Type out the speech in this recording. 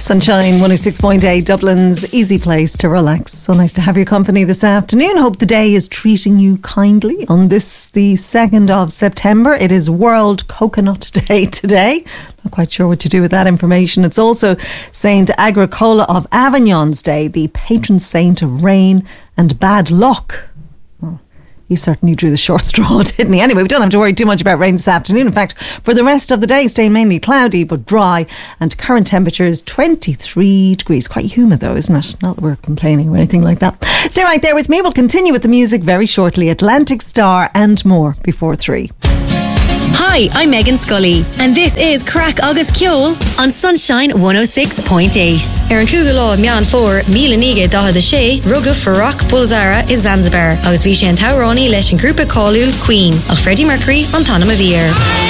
Sunshine 106.8, Dublin's easy place to relax. So nice to have your company this afternoon. Hope the day is treating you kindly on this, the 2nd of September. It is World Coconut Day today. Not quite sure what to do with that information. It's also Saint Agricola of Avignon's Day, the patron saint of rain and bad luck. He certainly drew the short straw, didn't he? Anyway, we don't have to worry too much about rain this afternoon. In fact, for the rest of the day, staying mainly cloudy but dry, and current temperatures 23 degrees. Quite humid though, isn't it? Not that we're complaining or anything like that. Stay right there with me. We'll continue with the music very shortly. Atlantic Star and more before 3. Hi, I'm Megan Scully, and this is Crack August Kjol on Sunshine 106.8. Ar an cúgalá meán fór míle níge dá the sé rugga Farrak Bulzara is Zanzibar agus bhí sé an tauránaí leis an grúpa cáiliúil Queen ach Freddie Mercury an Tanam a Vír.